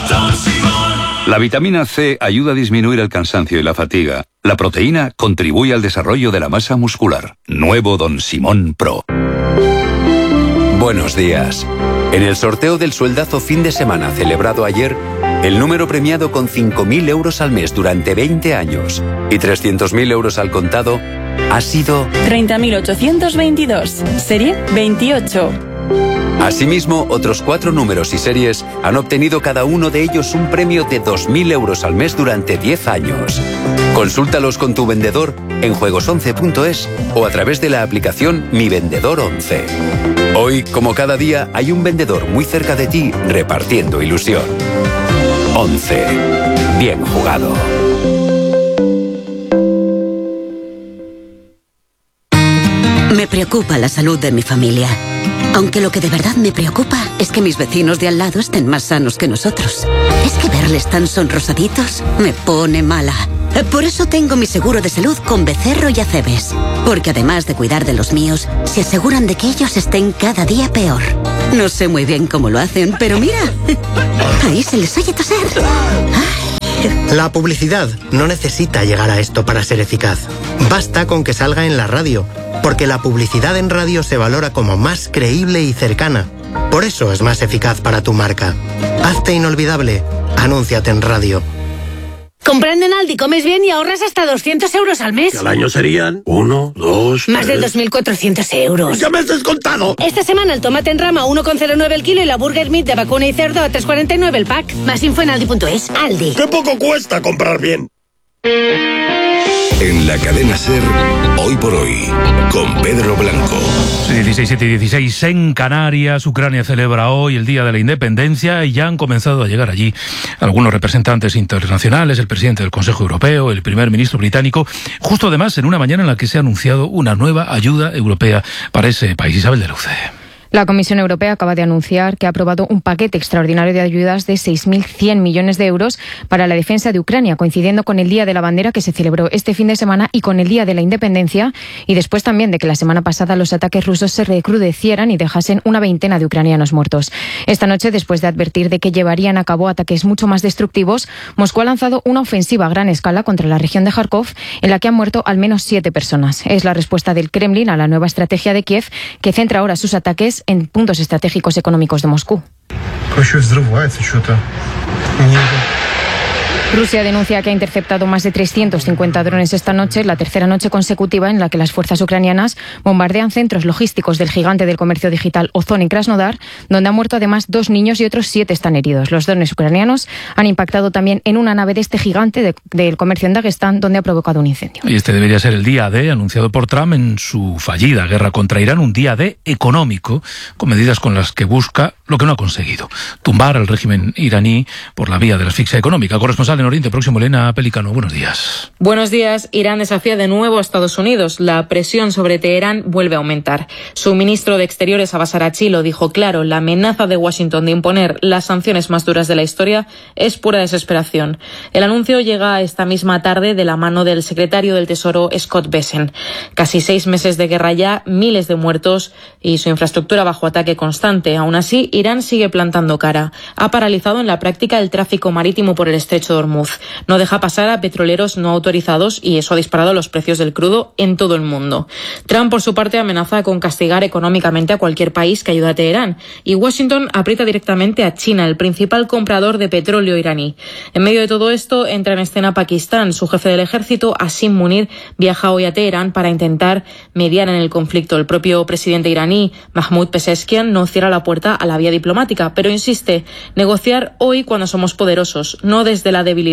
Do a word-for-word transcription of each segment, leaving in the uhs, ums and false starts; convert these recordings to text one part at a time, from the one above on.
La vitamina C ayuda a disminuir el cansancio y la fatiga. La proteína contribuye al desarrollo de la masa muscular. Nuevo Don Simón Pro. Buenos días. En el sorteo del sueldazo fin de semana celebrado ayer, el número premiado con cinco mil euros al mes durante veinte años y trescientos mil euros al contado ha sido treinta mil ochocientos veintidós, serie veintiocho. Asimismo, otros cuatro números y series han obtenido cada uno de ellos un premio de dos mil euros al mes durante diez años. Consúltalos con tu vendedor en juegos once punto es o a través de la aplicación Mi Vendedor once. Hoy, como cada día, hay un vendedor muy cerca de ti repartiendo ilusión. once. Bien jugado. Me preocupa la salud de mi familia. Aunque lo que de verdad me preocupa es que mis vecinos de al lado estén más sanos que nosotros. Es que verles tan sonrosaditos me pone mala. Por eso tengo mi seguro de salud con Becerro y Acebes. Porque además de cuidar de los míos, se aseguran de que ellos estén cada día peor. No sé muy bien cómo lo hacen, pero mira, ahí se les oye toser. Ay. La publicidad no necesita llegar a esto para ser eficaz. Basta con que salga en la radio, porque la publicidad en radio se valora como más creíble y cercana. Por eso es más eficaz para tu marca. Hazte inolvidable. Anúnciate en radio. Comprando en Aldi comes bien y ahorras hasta doscientos euros al mes. Que al año serían uno, dos, Más de dos mil cuatrocientos euros. ¡Ya me has descontado! Esta semana el tomate en rama uno coma cero nueve el kilo y la burger meat de vacuna y cerdo a tres coma cuarenta y nueve el pack. Más info en aldi punto es. Aldi. ¡Qué poco cuesta comprar bien! En la cadena SER, Hoy por Hoy, con Pedro Blanco. dieciséis, siete y dieciséis en Canarias. Ucrania celebra hoy el Día de la Independencia y ya han comenzado a llegar allí algunos representantes internacionales, el presidente del Consejo Europeo, el primer ministro británico, justo además en una mañana en la que se ha anunciado una nueva ayuda europea para ese país. Isabel de Luce. La Comisión Europea acaba de anunciar que ha aprobado un paquete extraordinario de ayudas de seis mil cien millones de euros para la defensa de Ucrania, coincidiendo con el Día de la Bandera que se celebró este fin de semana y con el Día de la Independencia, y después también de que la semana pasada los ataques rusos se recrudecieran y dejasen una veintena de ucranianos muertos. Esta noche, después de advertir de que llevarían a cabo ataques mucho más destructivos, Moscú ha lanzado una ofensiva a gran escala contra la región de Kharkov, en la que han muerto al menos siete personas. Es la respuesta del Kremlin a la nueva estrategia de Kiev, que centra ahora sus ataques en puntos estratégicos económicos de Moscú. Rusia denuncia que ha interceptado más de trescientos cincuenta drones esta noche, la tercera noche consecutiva en la que las fuerzas ucranianas bombardean centros logísticos del gigante del comercio digital Ozon en Krasnodar, donde han muerto además dos niños y otros siete están heridos. Los drones ucranianos han impactado también en una nave de este gigante de, del comercio en Dagestán, donde ha provocado un incendio. Y este debería ser el día D, anunciado por Trump en su fallida guerra contra Irán, un día D económico, con medidas con las que busca lo que no ha conseguido: tumbar al régimen iraní por la vía de la asfixia económica. Corresponsal en Oriente Próximo, Elena Pelicano, buenos días. Buenos días. Irán desafía de nuevo a Estados Unidos. La presión sobre Teherán vuelve a aumentar. Su ministro de Exteriores, Abbas Araghchi, lo dijo claro: la amenaza de Washington de imponer las sanciones más duras de la historia es pura desesperación. El anuncio llega esta misma tarde de la mano del secretario del Tesoro, Scott Bessent. Casi seis meses de guerra ya, miles de muertos y su infraestructura bajo ataque constante. Aún así, Irán sigue plantando cara. Ha paralizado en la práctica el tráfico marítimo por el estrecho de Hormuz. No deja pasar a petroleros no autorizados y eso ha disparado los precios del crudo en todo el mundo. Trump, por su parte, amenaza con castigar económicamente a cualquier país que ayude a Teherán, y Washington aprieta directamente a China, el principal comprador de petróleo iraní. En medio de todo esto entra en escena Pakistán. Su jefe del ejército, Asim Munir, viaja hoy a Teherán para intentar mediar en el conflicto. El propio presidente iraní, Mahmoud Pezeshkian, no cierra la puerta a la vía diplomática, pero insiste: negociar hoy cuando somos poderosos, no desde la debilidad.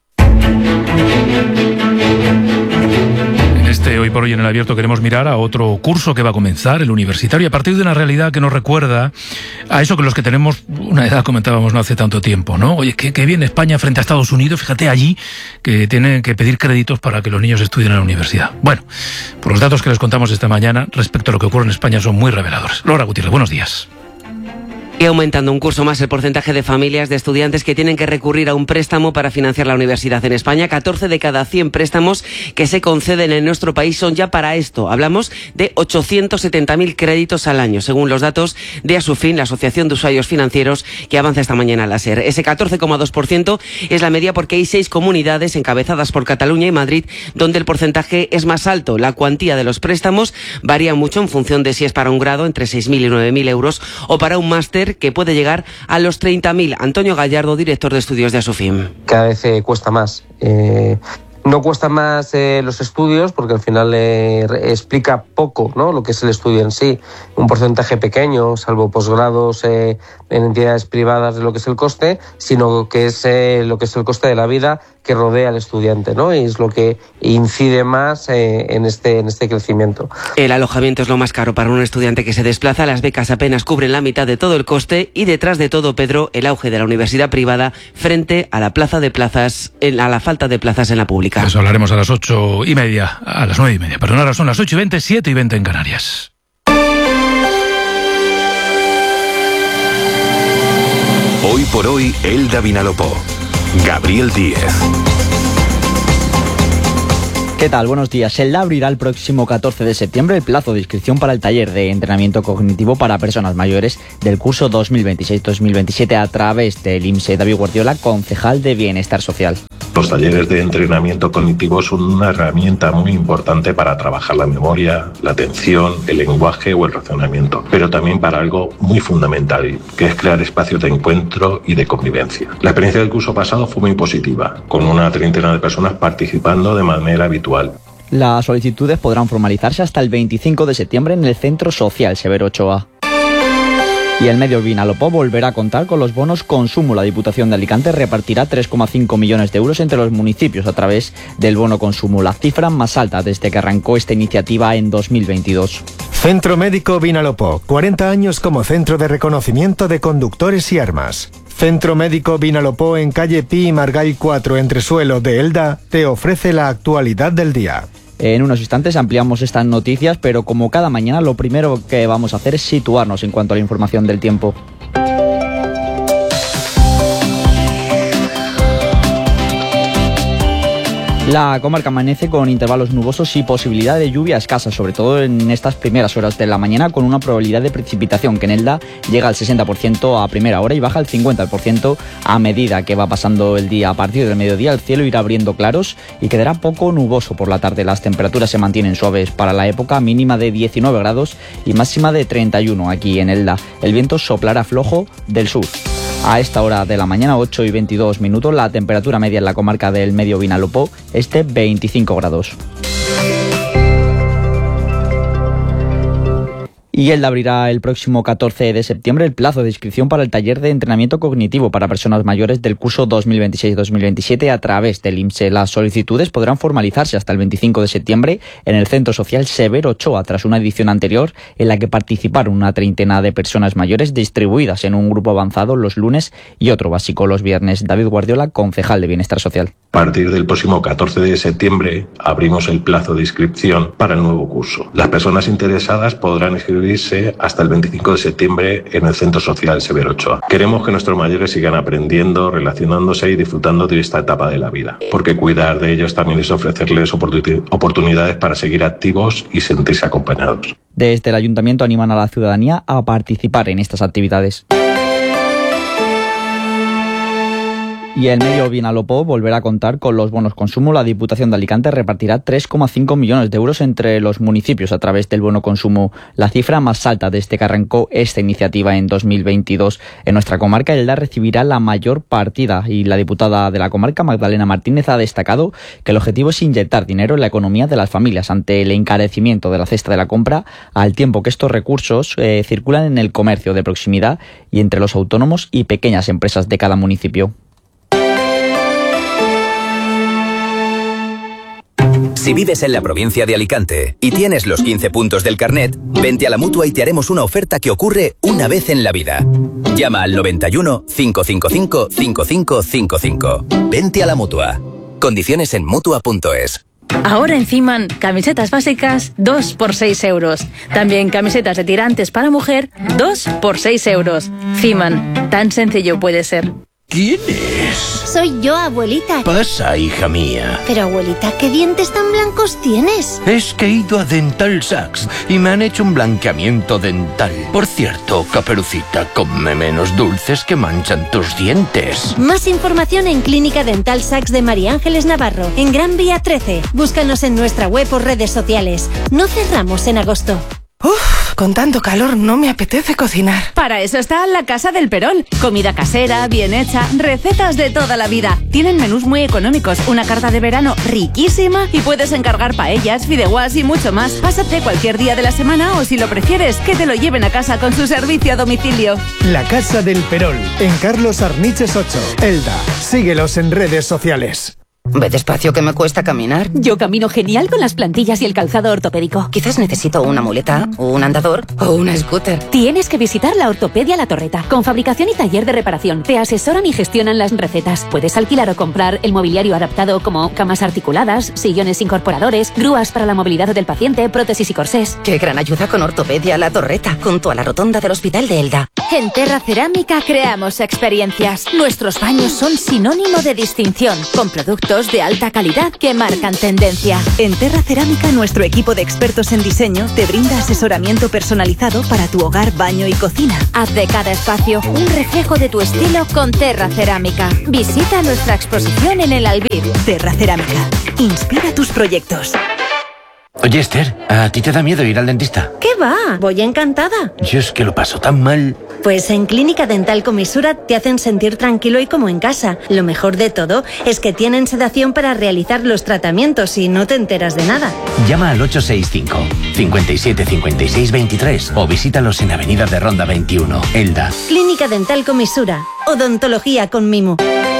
En este Hoy por Hoy en el Abierto queremos mirar a otro curso que va a comenzar, el universitario, a partir de una realidad que nos recuerda a eso que los que tenemos una edad comentábamos no hace tanto tiempo, ¿no? Oye, qué, qué bien España frente a Estados Unidos, fíjate allí que tienen que pedir créditos para que los niños estudien en la universidad. Bueno, por los datos que les contamos esta mañana respecto a lo que ocurre en España son muy reveladores. Laura Gutiérrez, buenos días. Y aumentando un curso más el porcentaje de familias de estudiantes que tienen que recurrir a un préstamo para financiar la universidad en España. catorce de cada cien préstamos que se conceden en nuestro país son ya para esto. Hablamos de ochocientos setenta mil créditos al año, según los datos de Asufin, la Asociación de Usuarios Financieros, que avanza esta mañana la SER. Ese catorce coma dos por ciento es la media porque hay seis comunidades encabezadas por Cataluña y Madrid donde el porcentaje es más alto. La cuantía de los préstamos varía mucho en función de si es para un grado entre seis mil y nueve mil euros o para un máster que puede llegar a los treinta mil. Antonio Gallardo, director de estudios de Asufin. Cada vez eh, cuesta más. Eh, no cuesta más eh, los estudios porque al final eh, explica poco, ¿no?, lo que es el estudio en sí. Un porcentaje pequeño, salvo posgrados eh, en entidades privadas de lo que es el coste, sino que es eh, lo que es el coste de la vida que rodea al estudiante, ¿no? Y es lo que incide más eh, en este en este crecimiento. El alojamiento es lo más caro para un estudiante que se desplaza. Las becas apenas cubren la mitad de todo el coste y detrás de todo, Pedro, el auge de la universidad privada frente a la plaza de plazas, a la falta de plazas en la pública. Eso hablaremos a las ocho y media, a las nueve y media. Perdón, ahora son las ocho y veinte, siete y veinte en Canarias. Hoy por hoy, Elda Vinalopó. Gabriel Díez. ¿Qué tal? Buenos días. Elda abrirá el próximo catorce de septiembre el plazo de inscripción para el taller de entrenamiento cognitivo para personas mayores del curso dos mil veintiséis dos mil veintisiete a través del I M S S. David Guardiola, concejal de Bienestar Social. Los talleres de entrenamiento cognitivo son una herramienta muy importante para trabajar la memoria, la atención, el lenguaje o el razonamiento, pero también para algo muy fundamental, que es crear espacios de encuentro y de convivencia. La experiencia del curso pasado fue muy positiva, con una treintena de personas participando de manera habitual. Las solicitudes podrán formalizarse hasta el veinticinco de septiembre en el Centro Social Severo Ochoa. Y el medio Vinalopó volverá a contar con los bonos consumo. La Diputación de Alicante repartirá tres coma cinco millones de euros entre los municipios a través del bono consumo, la cifra más alta desde que arrancó esta iniciativa en dos mil veintidós. Centro Médico Vinalopó, cuarenta años como centro de reconocimiento de conductores y armas. Centro Médico Vinalopó en calle Pi y Margall cuatro, Entresuelo de Elda, te ofrece la actualidad del día. En unos instantes ampliamos estas noticias, pero como cada mañana lo primero que vamos a hacer es situarnos en cuanto a la información del tiempo. La comarca amanece con intervalos nubosos y posibilidad de lluvia escasa, sobre todo en estas primeras horas de la mañana, con una probabilidad de precipitación que en Elda llega al sesenta por ciento a primera hora y baja al cincuenta por ciento a medida que va pasando el día. A partir del mediodía el cielo irá abriendo claros y quedará poco nuboso por la tarde. Las temperaturas se mantienen suaves para la época, mínima de diecinueve grados y máxima de treinta y uno aquí en Elda. El viento soplará flojo del sur. A esta hora de la mañana, ocho y veintidós minutos, la temperatura media en la comarca del Medio Vinalopó es de veinticinco grados. Y Elda abrirá el próximo catorce de septiembre el plazo de inscripción para el taller de entrenamiento cognitivo para personas mayores del curso dos mil veintiséis dos mil veintisiete a través del I M S S. Las solicitudes podrán formalizarse hasta el veinticinco de septiembre en el Centro Social Severo Ochoa, tras una edición anterior en la que participaron una treintena de personas mayores distribuidas en un grupo avanzado los lunes y otro básico los viernes. David Guardiola, concejal de Bienestar Social. A partir del próximo catorce de septiembre abrimos el plazo de inscripción para el nuevo curso. Las personas interesadas podrán inscribirse hasta el veinticinco de septiembre en el Centro Social Severo Ochoa. Queremos que nuestros mayores sigan aprendiendo, relacionándose y disfrutando de esta etapa de la vida, porque cuidar de ellos también es ofrecerles oportunidades para seguir activos y sentirse acompañados. Desde el Ayuntamiento animan a la ciudadanía a participar en estas actividades. Y el medio Vinalopó volverá a contar con los bonos consumo. La Diputación de Alicante repartirá tres coma cinco millones de euros entre los municipios a través del bono consumo, la cifra más alta desde que arrancó esta iniciativa en dos mil veintidós. En nuestra comarca, Elda recibirá la mayor partida y la diputada de la comarca, Magdalena Martínez, ha destacado que el objetivo es inyectar dinero en la economía de las familias ante el encarecimiento de la cesta de la compra, al tiempo que estos recursos eh, circulan en el comercio de proximidad y entre los autónomos y pequeñas empresas de cada municipio. Si vives en la provincia de Alicante y tienes los quince puntos del carnet, vente a la Mutua y te haremos una oferta que ocurre una vez en la vida. Llama al noventa y uno, cinco cinco cinco, cinco cinco cinco cinco. Vente a la Mutua. Condiciones en Mutua punto es. Ahora en Ciman, camisetas básicas, dos por seis euros. También camisetas de tirantes para mujer, dos por seis euros. Ciman, tan sencillo puede ser. ¿Quién es? Soy yo, abuelita. Pasa, hija mía. Pero, abuelita, ¿qué dientes tan blancos tienes? Es que he ido a Dental Sacks y me han hecho un blanqueamiento dental. Por cierto, Caperucita, come menos dulces que manchan tus dientes. Más información en Clínica Dental Sacks de María Ángeles Navarro, en Gran Vía trece. Búscanos en nuestra web o redes sociales. No cerramos en agosto. Uf, con tanto calor no me apetece cocinar. Para eso está La Casa del Perol. Comida casera, bien hecha, recetas de toda la vida. Tienen menús muy económicos, una carta de verano riquísima y puedes encargar paellas, fideuás y mucho más. Pásate cualquier día de la semana o, si lo prefieres, que te lo lleven a casa con su servicio a domicilio. La Casa del Perol, en Carlos Arniches ocho, Elda. Síguelos en redes sociales. Ve despacio, que me cuesta caminar. Yo camino genial con las plantillas y el calzado ortopédico. Quizás necesito una muleta, un andador o una scooter. Tienes que visitar la Ortopedia La Torreta. Con fabricación y taller de reparación. Te asesoran y gestionan las recetas. Puedes alquilar o comprar el mobiliario adaptado, como camas articuladas, sillones incorporadores, grúas para la movilidad del paciente, prótesis y corsés. ¡Qué gran ayuda con Ortopedia La Torreta! Junto a la rotonda del Hospital de Elda. En Terra Cerámica creamos experiencias. Nuestros baños son sinónimo de distinción, con productos de alta calidad que marcan tendencia. En Terra Cerámica, nuestro equipo de expertos en diseño te brinda asesoramiento personalizado para tu hogar, baño y cocina. Haz de cada espacio un reflejo de tu estilo con Terra Cerámica. Visita nuestra exposición en el Albir. Terra Cerámica. Inspira tus proyectos. Oye, Esther, ¿a ti te da miedo ir al dentista? ¿Qué va? Voy encantada. Yo es que lo paso tan mal. Pues en Clínica Dental Comisura te hacen sentir tranquilo y como en casa. Lo mejor de todo es que tienen sedación para realizar los tratamientos y no te enteras de nada. Llama al ocho seis cinco, cinco siete, cinco seis dos tres o visítalos en Avenida de Ronda veintiuno, Elda. Clínica Dental Comisura. Odontología con mimo.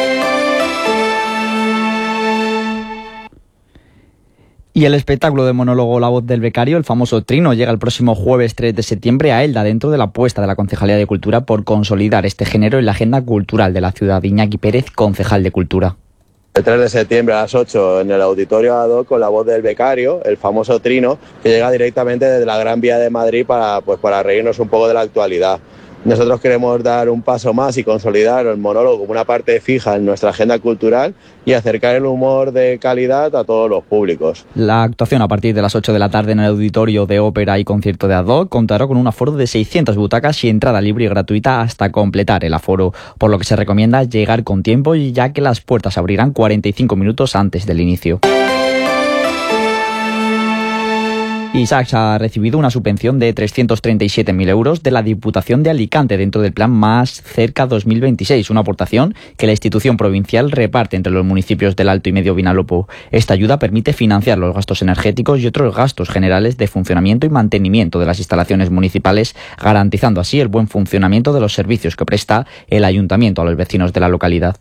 Y el espectáculo de monólogo La Voz del Becario, el famoso Trino, llega el próximo jueves tres de septiembre a Elda, dentro de la apuesta de la Concejalía de Cultura por consolidar este género en la agenda cultural de la ciudad. Iñaki Pérez, concejal de Cultura. El tres de septiembre a las ocho en el Auditorio Ado con La Voz del Becario, el famoso Trino, que llega directamente desde la Gran Vía de Madrid para, pues, para reírnos un poco de la actualidad. Nosotros queremos dar un paso más y consolidar el monólogo como una parte fija en nuestra agenda cultural y acercar el humor de calidad a todos los públicos. La actuación a partir de las ocho de la tarde en el Auditorio de Ópera y Concierto de Ad hoc contará con un aforo de seiscientas butacas y entrada libre y gratuita hasta completar el aforo, por lo que se recomienda llegar con tiempo, ya que las puertas abrirán cuarenta y cinco minutos antes del inicio. Y Sacks ha recibido una subvención de trescientos treinta y siete mil euros de la Diputación de Alicante dentro del plan Más Cerca dos mil veintiséis, una aportación que la institución provincial reparte entre los municipios del Alto y Medio Vinalopó. Esta ayuda permite financiar los gastos energéticos y otros gastos generales de funcionamiento y mantenimiento de las instalaciones municipales, garantizando así el buen funcionamiento de los servicios que presta el ayuntamiento a los vecinos de la localidad.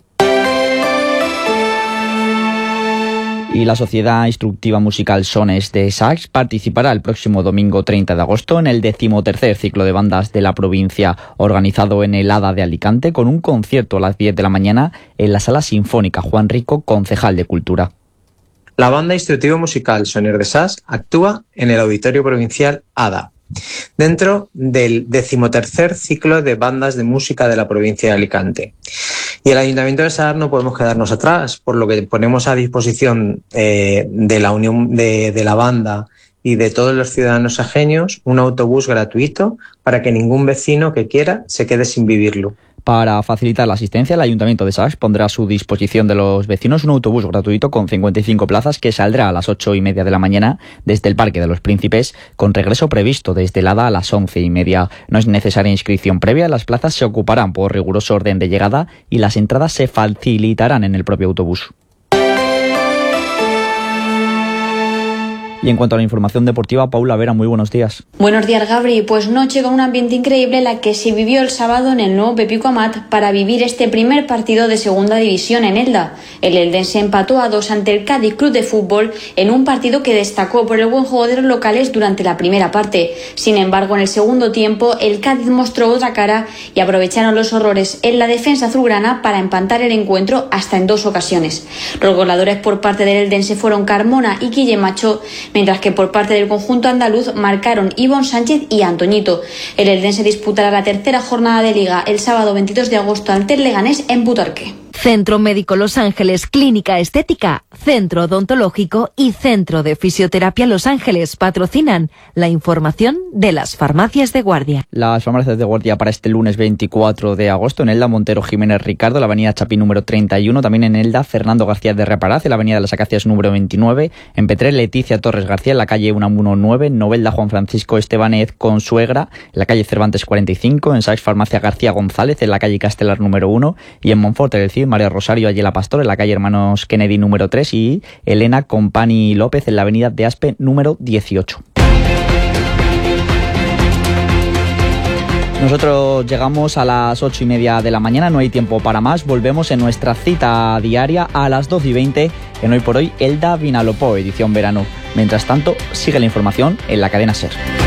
Y la Sociedad Instructiva Musical Sones de Sacks participará el próximo domingo treinta de agosto en el decimotercer ciclo de bandas de la provincia, organizado en el Hada de Alicante, con un concierto a las diez de la mañana en la Sala Sinfónica Juan Rico, concejal de Cultura. La Banda Instructiva Musical Sones de Sacks actúa en el Auditorio Provincial Hada, dentro del decimotercer ciclo de bandas de música de la provincia de Alicante. Y el Ayuntamiento de Sar no podemos quedarnos atrás, por lo que ponemos a disposición eh, de la unión de, de la banda y de todos los ciudadanos ajeños un autobús gratuito para que ningún vecino que quiera se quede sin vivirlo. Para facilitar la asistencia, el Ayuntamiento de Sacks pondrá a su disposición de los vecinos un autobús gratuito con cincuenta y cinco plazas que saldrá a las ocho y media de la mañana desde el Parque de los Príncipes, con regreso previsto desde el Hada a las once y media. No es necesaria inscripción previa, las plazas se ocuparán por riguroso orden de llegada y las entradas se facilitarán en el propio autobús. Y en cuanto a la información deportiva, Paula Vera, muy buenos días. Buenos días, Gabri. Pues noche con un ambiente increíble la que se vivió el sábado en el nuevo Pepico Amat para vivir este primer partido de segunda división en Elda. El eldense empató a dos ante el Cádiz Club de Fútbol en un partido que destacó por el buen juego de los locales durante la primera parte. Sin embargo, en el segundo tiempo, el Cádiz mostró otra cara y aprovecharon los horrores en la defensa azulgrana para empatar el encuentro hasta en dos ocasiones. Los goleadores por parte del eldense fueron Carmona y Guille Macho, mientras que por parte del conjunto andaluz marcaron Ivonne Sánchez y Antoñito. El eldense disputará la tercera jornada de Liga el sábado veintidós de agosto ante el Leganés en Butarque. Centro Médico Los Ángeles, Clínica Estética, Centro Odontológico y Centro de Fisioterapia Los Ángeles patrocinan la información de las farmacias de guardia. Las farmacias de guardia para este lunes veinticuatro de agosto en Elda, Montero Jiménez Ricardo, la avenida Chapí número treinta y uno, también en Elda, Fernando García de Reparaz, en la avenida de las Acacias número veintinueve, en Petrer, Leticia Torres García, en la calle ciento diecinueve, Novelda Juan Francisco Estebanez Consuegra, en la calle Cervantes cuarenta y cinco, en Saks Farmacia García González, en la calle Castelar número uno, y en Monfort, el Cid María Rosario Ayala Pastor, en la calle Hermanos Kennedy número tres, y Elena Compani López en la avenida de Aspe número dieciocho. Nosotros llegamos a las ocho y media de la mañana, no hay tiempo para más. Volvemos en nuestra cita diaria a las doce y veinte en Hoy por Hoy, Elda Vinalopó, edición verano. Mientras tanto, sigue la información en la cadena SER.